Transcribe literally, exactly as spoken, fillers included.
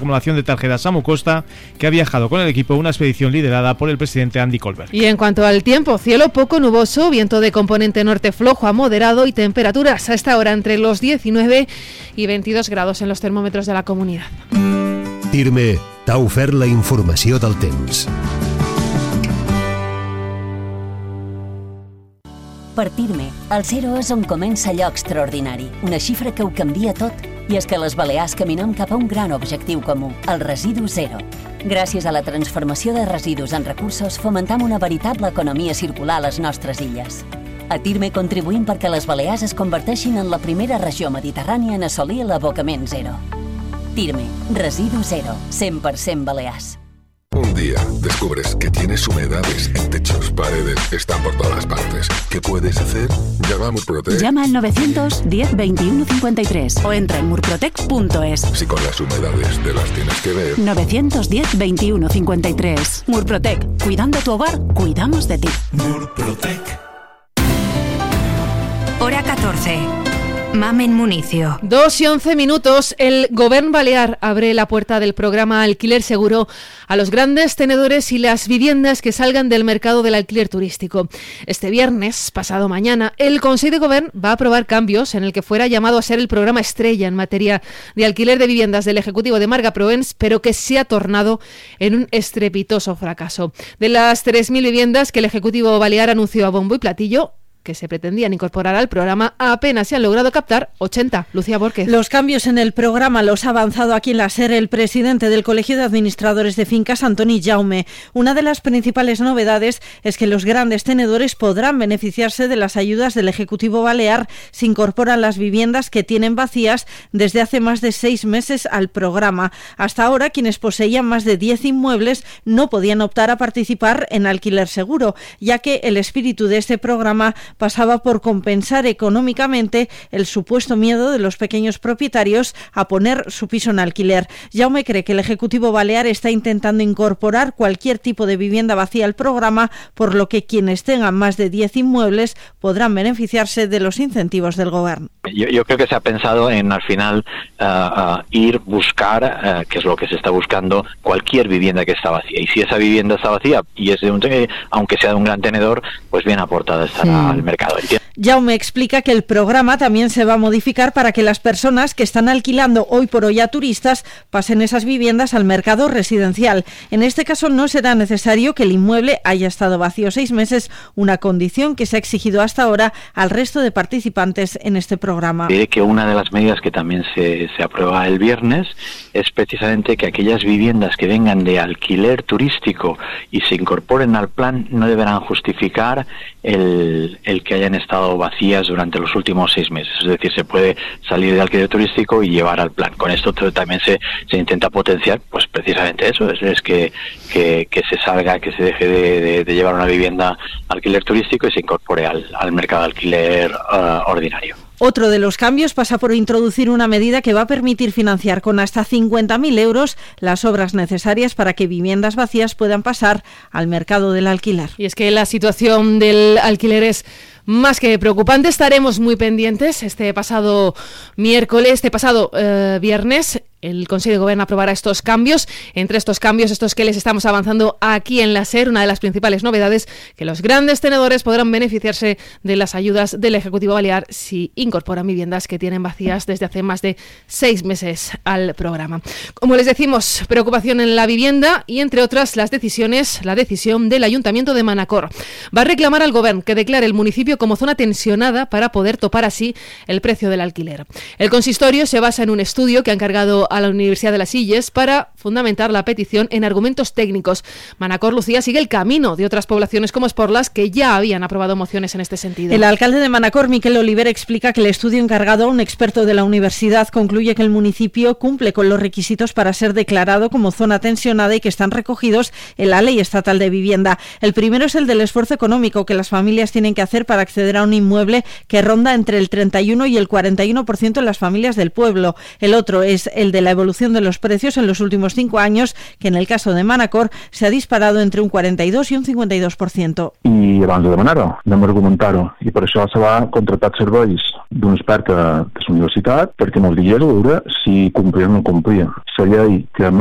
acumulación de tarjetas Samu Costa, que ha viajado con el equipo una expedición liderada por el presidente Andy Colbert. Y en cuanto al tiempo, cielo poco nuboso, viento de componente norte flojo a moderado y temperaturas a esta hora entre los diecinueve y veintidós grados en los termòmetres de la comunidad. Tirme t'ha ofert la informació del temps. Per Tirme, el zero és on comença allò extraordinari, una xifra que ho canvia tot, i és que les Balears caminem cap a un gran objectiu comú, el residu zero. Gràcies a la transformació de residus en recursos, fomentam una veritable economia circular a les nostres illes. A Tirme contribuïm perquè les Balears es converteixin en la primera regió mediterrània en assolir l'abocament zero. Tirme, residu zero, cent per cent Balears. Un día descubres que tienes humedades en techos, paredes, están por todas partes. ¿Qué puedes hacer? Llama a Murprotec. Llama al novecientos diez veintiuno cincuenta y tres o entra en murprotec punto es. Si con las humedades te las tienes que ver. novecientos diez veintiuno cincuenta y tres. Murprotec. Cuidando tu hogar, cuidamos de ti. Murprotec. Hora catorce. Mamen Municio. Dos y once minutos. El Govern Balear abre la puerta del programa Alquiler Seguro a los grandes tenedores y las viviendas que salgan del mercado del alquiler turístico. Este viernes, pasado mañana, el Consell de Govern va a aprobar cambios en el que fuera llamado a ser el programa estrella en materia de alquiler de viviendas del Ejecutivo de Marga Proens, pero que se ha tornado en un estrepitoso fracaso. De las tres mil viviendas que el Ejecutivo Balear anunció a bombo y platillo, que se pretendían incorporar al programa, apenas se han logrado captar ochenta. Lucía Borquez. Los cambios en el programa los ha avanzado aquí en la SER el presidente del Colegio de Administradores de Fincas, Antoni Jaume. Una de las principales novedades es que los grandes tenedores podrán beneficiarse de las ayudas del Ejecutivo Balear si incorporan las viviendas que tienen vacías desde hace más de seis meses al programa. Hasta ahora, quienes poseían más de diez inmuebles no podían optar a participar en alquiler seguro, ya que el espíritu de este programa pasaba por compensar económicamente el supuesto miedo de los pequeños propietarios a poner su piso en alquiler. Jaume cree que el Ejecutivo Balear está intentando incorporar cualquier tipo de vivienda vacía al programa, por lo que quienes tengan más de diez inmuebles podrán beneficiarse de los incentivos del Gobierno. Yo, yo creo que se ha pensado en al final uh, uh, ir buscar, uh, que es lo que se está buscando, cualquier vivienda que está vacía. Y si esa vivienda está vacía y es de un, aunque sea de un gran tenedor, pues bien aportada estará mm. al mercado. Jaume explica que el programa también se va a modificar para que las personas que están alquilando hoy por hoy a turistas pasen esas viviendas al mercado residencial. En este caso no será necesario que el inmueble haya estado vacío seis meses, una condición que se ha exigido hasta ahora al resto de participantes en este programa. Diré que una de las medidas que también se, se aprueba el viernes es precisamente que aquellas viviendas que vengan de alquiler turístico y se incorporen al plan no deberán justificar el, el que hayan estado vacías durante los últimos seis meses. Es decir, se puede salir de alquiler turístico y llevar al plan. Con esto también se, se intenta potenciar, pues precisamente eso, es, es que, que, que se salga, que se deje de, de, de llevar una vivienda a alquiler turístico y se incorpore al, al mercado de alquiler uh, ordinario. Otro de los cambios pasa por introducir una medida que va a permitir financiar con hasta cincuenta mil euros las obras necesarias para que viviendas vacías puedan pasar al mercado del alquiler. Y es que la situación del alquiler es más que preocupante. Estaremos muy pendientes. Este pasado miércoles, este pasado eh, viernes, el Consejo de Gobierno aprobará estos cambios. Entre estos cambios, estos que les estamos avanzando aquí en la SER, una de las principales novedades, que los grandes tenedores podrán beneficiarse de las ayudas del Ejecutivo Balear si incorporan viviendas que tienen vacías desde hace más de seis meses al programa. Como les decimos, preocupación en la vivienda y, entre otras, las decisiones, la decisión del Ayuntamiento de Manacor. Va a reclamar al Gobierno que declare el municipio como zona tensionada para poder topar así el precio del alquiler. El consistorio se basa en un estudio que ha encargado a la Universidad de las Illes para fundamentar la petición en argumentos técnicos. Manacor, Lucía, sigue el camino de otras poblaciones como Esporlas que ya habían aprobado mociones en este sentido. El alcalde de Manacor, Miquel Oliver, explica que el estudio encargado a un experto de la universidad concluye que el municipio cumple con los requisitos para ser declarado como zona tensionada y que están recogidos en la Ley Estatal de Vivienda. El primero es el del esfuerzo económico que las familias tienen que hacer para para acceder a un inmueble que ronda entre el treinta y uno y el cuarenta y uno por ciento en las familias del pueblo. El otro es el de la evolución de los precios en los últimos cinco años, que en el caso de Manacor se ha disparado entre un cuarenta y dos y un cincuenta y dos por ciento. I abans de demanar-ho, anem a argumentar-ho, i per això se va contractar serveis d'un expert de, de la universitat perquè ens digués a veure si complia o no complia. La llei que